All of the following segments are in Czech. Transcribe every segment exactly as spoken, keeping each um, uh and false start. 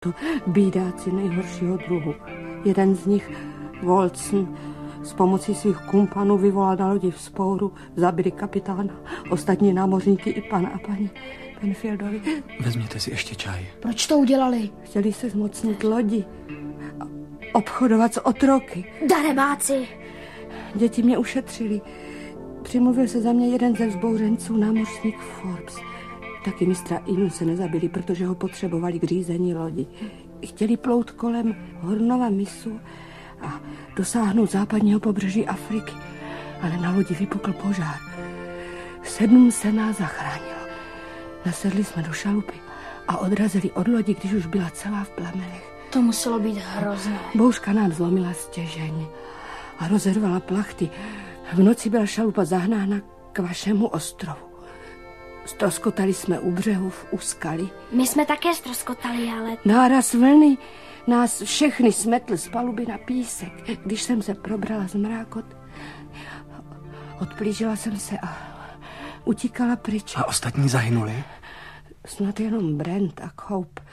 To bídáci nejhoršího druhu. Jeden z nich, Walson, s pomocí svých kumpanů vyvolal na lodi vzpouru, zabili kapitána, ostatní námořníky i pana a paní Penfieldovi. Vezměte si ještě čaj. Proč to udělali? Chtěli se zmocnit lodi, obchodovat s otroky. Darebáci! Děti mě ušetřili. Přimluvil se za mě jeden ze vzbouřenců, námořník Forbes. Taky mistra Inu se nezabili, protože ho potřebovali k řízení lodi. Chtěli plout kolem Hornova mysu a dosáhnout západního pobřeží Afriky, ale na lodi vypukl požár. Sedm se nás zachránilo. Nasedli jsme do šalupy a odrazili od lodi, když už byla celá v plamenech. To muselo být hrozné. Bouřka nám zlomila stěžeň a rozervala plachty. V noci byla šalupa zahnána k vašemu ostrovu. Stroskotali jsme u břehu v úskali. My jsme také stroskotali, ale... Náraz vlny nás všechny smetl z paluby na písek. Když jsem se probrala z mrákot, odplížila jsem se a utíkala pryč. A ostatní zahynuli? Snad jenom Brent a Cope.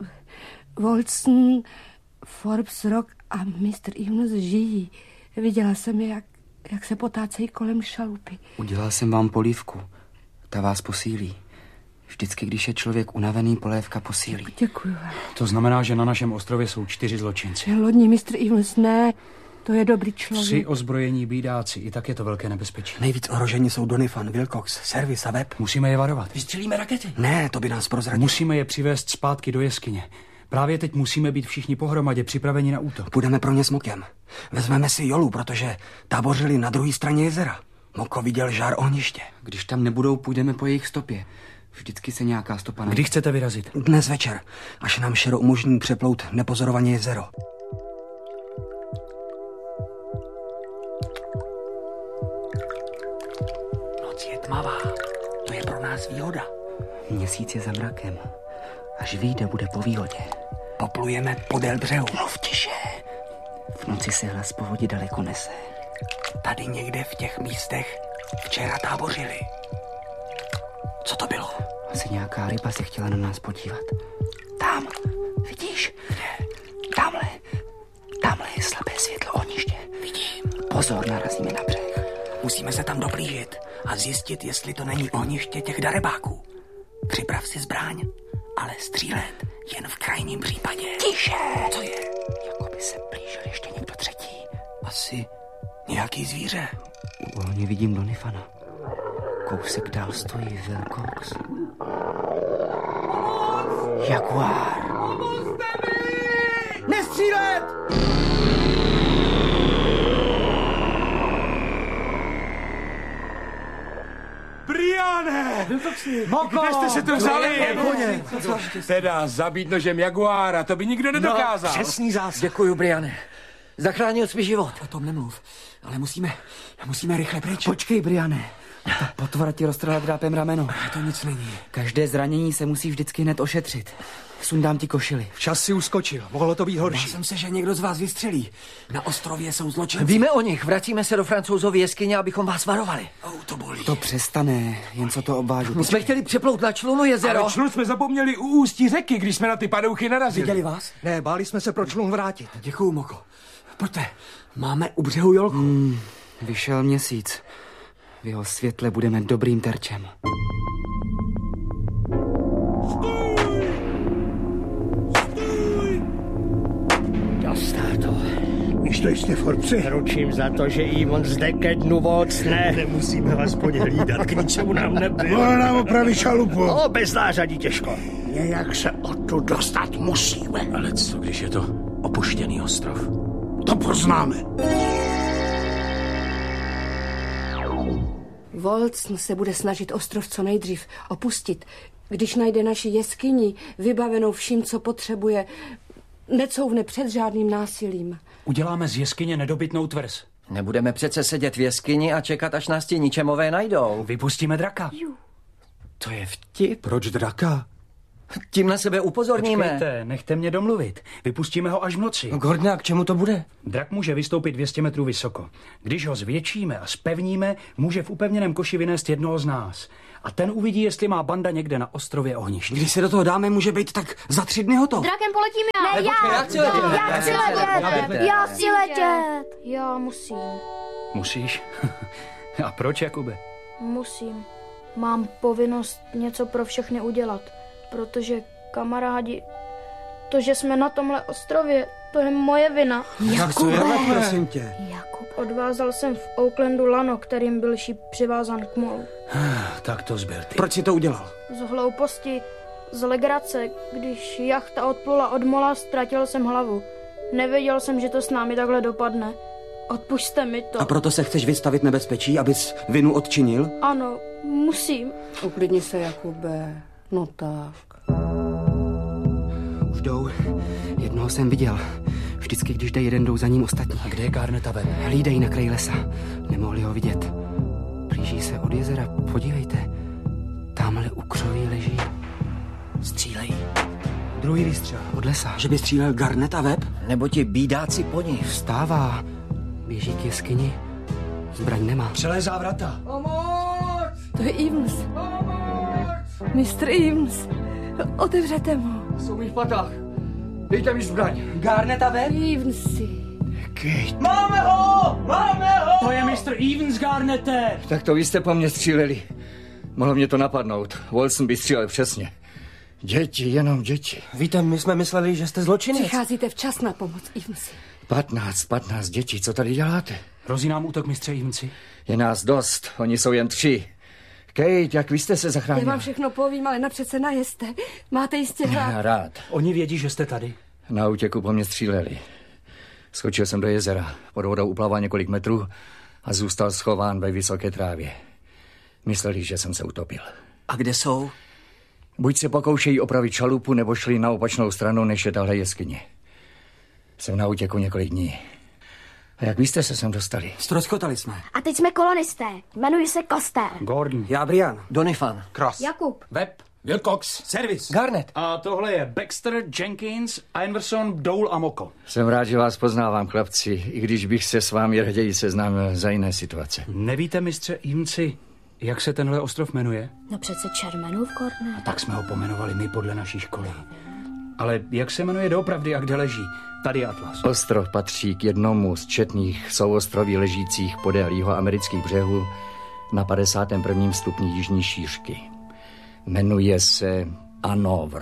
Walson, Forbes, Rock a mistr Enos žijí. Viděla jsem je, jak, jak se potácejí kolem šalupy. Udělal jsem vám polívku. Ta vás posílí. Vždycky, když je člověk unavený, polévka posílí. Děkuji vám. To znamená, že na našem ostrově jsou čtyři zločinci. Lodní mistr Enos, ne. To je dobrý člověk. Tři ozbrojení bídáci, i tak je to velké nebezpečí. Nejvíc ohrožení jsou Doniphan, Wilcox, Service a Webb. Musíme je varovat. Vystřelíme rakety? Ne, to by nás prozradilo. Musíme je přivést zpátky do jeskyně. Právě teď musíme být všichni pohromadě připraveni na útok. Půjdeme pro ně smokem. Vezmeme si jolu, protože tábořili na druhé straně jezera. Moko viděl žár ohniště. Když tam nebudou, půjdeme po jejich stopě. Vždycky se nějaká stopa najde. Kdy chcete vyrazit? Dnes večer, až nám Šero umožní přeplout nepozorovaně jezero. Noc je tmavá. To je pro nás výhoda. Měsíc je za mrakem. Až vyjde, bude po výhodě. Poplujeme podél břehu. Mluv tiše. V noci se hlas povodí daleko nese. Tady někde v těch místech včera tábořili. Co to bylo? Asi nějaká ryba se chtěla na nás podívat. Tam, vidíš? Kde? Tamhle. Tamhle je slabé světlo ohniště. Vidím. Pozor, narazíme na břeh. Musíme se tam doplížit a zjistit, jestli to není ohniště těch darebáků. Připrav si zbraň, ale střílet jen v krajním případě. Tiše! Co je? Jako by se blížil ještě někdo třetí. Asi nějaký zvíře. U ohně vidím Donifana. Kousek dál stojí Wilcox. Jaguár. Nestřílet! Briane! Moko! Kde jste se to vzali? Koně. Teda zabít nožem jaguára, to by nikdo nedokázal. No, přesný zásah. Děkuju, Briane. Zachránil jsi mi život. O tom nemluv, ale musíme, musíme rychle pryč. Počkej, Briane. Ta potvora ti roztrhla drápem rameno. To nic není. Každé zranění se musí vždycky hned ošetřit. Sundám ti košili. Včas si uskočil, mohlo to být horší. Bál jsem se, že někdo z vás vystřelí. Na ostrově jsou zločinci. Víme o nich, vracíme se do Francouzovy jeskyně, abychom vás varovali. Oh, to bolí. To přestane, jen co to obvážu. My jsme chtěli přeplout na člunu jezero. Ale člun jsme zapomněli u ústí řeky, když jsme na ty padouchy narazili. Viděli vás? Ne, báli jsme se pro člun vrátit. Děkuju, Moko. Pojďte, máme u břehu jolku. Hmm, vyšel měsíc. V jeho světle budeme dobrým terčem. Dostal to. Víš to jste, Forbesi? Ručím za to, že i on zde ke dnu vocne. Nemusíme aspoň hlídat, K ničemu nám nebyl. Ono nám opraví šalupu. O, bez nářadí těžko. Nějak se odtud dostat musíme. Ale co, když je to opuštěný ostrov? To poznáme. Walson se bude snažit ostrov co nejdřív opustit. Když najde naši jeskyni, vybavenou vším, co potřebuje, necouvne před žádným násilím. Uděláme z jeskyně nedobytnou tvrz. Nebudeme přece sedět v jeskyni a čekat, až nás ti ničemové najdou. Vypustíme draka. To je vtip. Proč draka? Tím na sebe upozorníme. Počkejte, nechte mě domluvit. Vypustíme ho až v noci. No, Gordon, a k čemu to bude? Drak může vystoupit dvě stě metrů vysoko. Když ho zvětšíme a spevníme, může v upevněném koši vynést jednoho z nás. A ten uvidí, jestli má banda někde na ostrově ohniště. Když se do toho dáme, může být tak za tři dny hotov. Drakem poletím já. Ne, já, já chci letět. Já chci letět. Já chci letět. Já musím. Musíš? A proč, Jakube? Musím. Mám povinnost něco pro všechny udělat, protože kamarádi, to, že jsme na tomhle ostrově, to je moje vina. Jakube, prosím tě. Jakub. Odvázal jsem v Oaklandu lano, kterým byl šíp přivázan k molu. Tak to zbyl ty. Proč si to udělal? Z hlouposti, z legrace, když jachta odplula od mola, ztratil jsem hlavu. Nevěděl jsem, že to s námi takhle dopadne. Odpušťte mi to. A proto se chceš vystavit nebezpečí, abys vinu odčinil? Ano, musím. Uklidni se, Jakube. No tak. Už jdou. Jednoho jsem viděl. Vždycky, když jde jeden, jdou za ním ostatní. A kde je Garneta Webb? Hlídají na kraji lesa. Nemohli ho vidět. Blíží se od jezera. Podívejte. Tamhle u křoví leží. Střílejí. Druhý výstřel. Od lesa. Že by střílel Garneta Webb? Nebo ti bídáci po nich. Vstává. Běží k jeskyni. Zbraň nemá. Přelézá vrata. To je Evans. mistr Evans. Otevřete mu. Jsou mi v patách. Dejte mi zbraň. Garneta Webb? Evansi. Kate. Máme ho! Máme ho! To je mistr Evans, Garnete. Tak to vy jste po mně stříleli. Mohlo mě to napadnout. Wilson by střílel přesně. Děti, jenom děti. Víte, my jsme mysleli, že jste zločinec. Přicházíte včas na pomoc, Evansi. Patnáct, patnáct dětí, co tady děláte? Hrozí nám útok, mistře Evansi? Je nás dost, oni jsou jen tři. Kate, jak vy jste se Já zachránil? vám všechno povím, ale napřed se najeste. Máte jistě Já rád. rád. Oni vědí, že jste tady. Na útěku po mně stříleli. Skočil jsem do jezera, pod vodou uplaval několik metrů a zůstal schován ve vysoké trávě. Mysleli, že jsem se utopil. A kde jsou? Buď se pokoušejí opravit šalupu, nebo šli na opačnou stranu, než je tahle jeskyně. Jsem na útěku několik dní. A jak vy jste se sem dostali? Ztroskotali jsme. A teď jsme kolonisté. Jmenuji se Koster. Gordon. Já Brian. Donifan. Cross. Jakub. Webb. Wilcox. Service. Garnet. A tohle je Baxter, Jenkins, Iverson, Dole a Moko. Jsem rád, že vás poznávám, chlapci, i když bych se s vámi raději seznámil za jiné situace. Nevíte, mistře Evansi, jak se tenhle ostrov jmenuje? No přece Čermenův, Gordone. Tak jsme ho pomenovali my podle naší školy. Ale jak se jmenuje doopravdy a kde leží? Tady je atlas. Ostrov patří k jednomu z četných souostroví ležících podél jihoamerických břehů na padesátém prvním stupni jižní šířky. Jmenuje se Hanover.